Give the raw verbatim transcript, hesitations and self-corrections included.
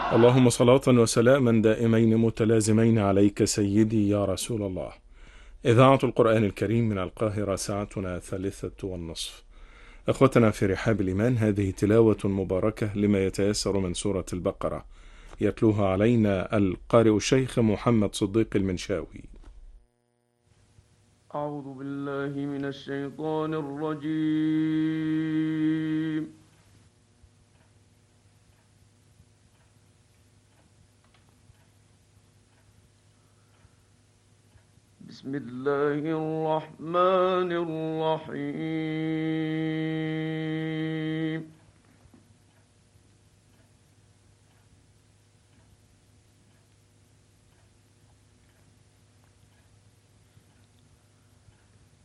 اللهم صلاة وسلاما دائمين متلازمين عليك سيدي يا رسول الله. إذاعة القرآن الكريم من القاهرة، ساعتنا الثالثة والنصف. أخوتنا في رحاب الإيمان، هذه تلاوة مباركة لما يتيسر من سورة البقرة، يتلوها علينا القارئ الشيخ محمد صديق المنشاوي. أعوذ بالله من الشيطان الرجيم. بسم الله الرحمن الرحيم.